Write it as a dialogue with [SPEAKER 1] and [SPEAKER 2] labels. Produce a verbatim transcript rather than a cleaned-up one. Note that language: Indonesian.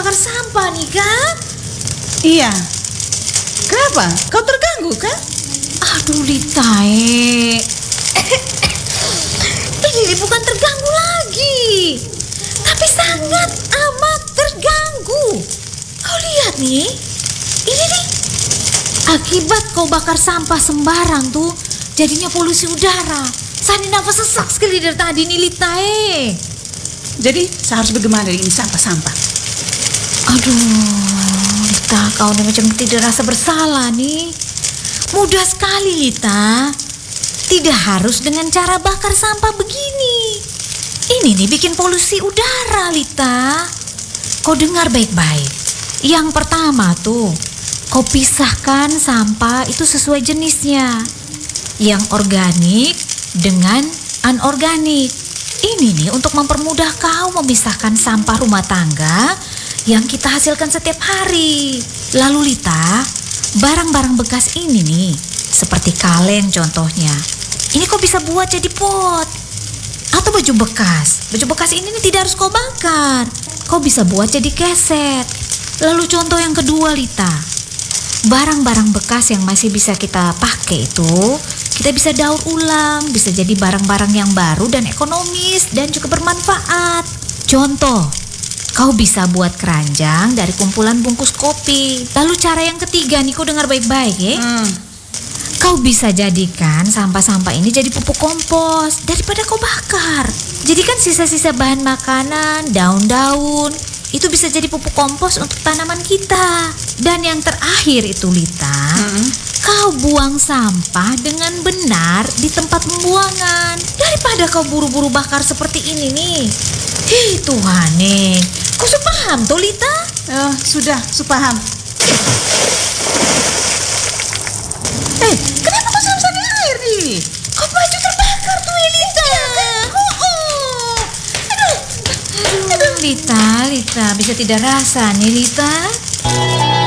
[SPEAKER 1] bakar sampah nih, Kak.
[SPEAKER 2] Iya. Kenapa? Kau terganggu, Kak?
[SPEAKER 1] Aduh, Lita, eh. Ini bukan terganggu lagi, tapi sangat amat terganggu. Kau lihat nih, ini nih. Akibat kau bakar sampah sembarang tuh, jadinya polusi udara. Sani nafas sesak sekali dari tadi nih, Lita, eh.
[SPEAKER 2] Jadi saya harus bagaimana ini sampah-sampah?
[SPEAKER 1] Aduh, Lita, kau nih macam tidak rasa bersalah nih. Mudah sekali, Lita. Tidak harus dengan cara bakar sampah begini. Ini nih bikin polusi udara, Lita. Kau dengar baik-baik. Yang pertama tuh, kau pisahkan sampah itu sesuai jenisnya. Yang organik dengan anorganik. Ini nih untuk mempermudah kau memisahkan sampah rumah tangga yang kita hasilkan setiap hari. Lalu Lita, barang-barang bekas ini nih, seperti kaleng contohnya, ini kau bisa buat jadi pot. Atau baju bekas. Baju bekas ini nih tidak harus kau bakar. Kau bisa buat jadi keset. Lalu contoh yang kedua, Lita, barang-barang bekas yang masih bisa kita pakai itu, kita bisa daur ulang, bisa jadi barang-barang yang baru dan ekonomis dan juga bermanfaat. Contoh, kau bisa buat keranjang dari kumpulan bungkus kopi. Lalu cara yang ketiga nih, kau dengar baik-baik ya.
[SPEAKER 2] Hmm.
[SPEAKER 1] Kau bisa jadikan sampah-sampah ini jadi pupuk kompos daripada kau bakar. Jadikan sisa-sisa bahan makanan, daun-daun, itu bisa jadi pupuk kompos untuk tanaman kita. Dan yang terakhir itu, Lita, hmm. kau buang sampah dengan benar di tempat pembuangan daripada kau buru-buru bakar seperti ini nih. Hei Tuhan nih, kau sudah paham tuh, Lita?
[SPEAKER 2] Oh, sudah, sudah paham. Eh, kenapa kau sampai air nih?
[SPEAKER 1] Kau baju terbakar tuh, Lita.
[SPEAKER 2] Oh, oh. Aduh.
[SPEAKER 1] Aduh, Lita, Lita, bisa tidak rasa nih, Lita?